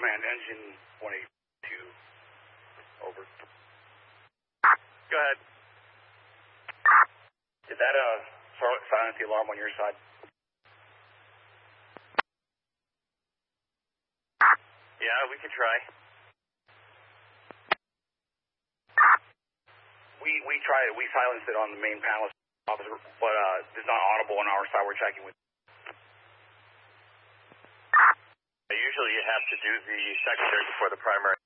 command, engine 182. Over. Go ahead. Did that silence the alarm on your side? Yeah, we could try. We tried it. We silenced it on the main panel, officer, but it's not audible on our side. We're checking with. Usually you have to do the secondary before the primary.